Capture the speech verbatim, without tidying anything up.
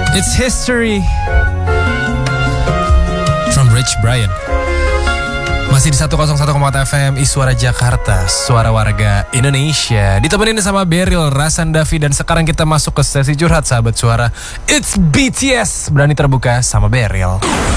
It's History from Rich Brian. Masih di seratus satu koma empat F M Iswara Jakarta, suara warga Indonesia. Ditemenin sama Beryl, Rasandavi, dan sekarang kita masuk ke sesi curhat sahabat suara. It's B T S, berani terbuka sama Beryl.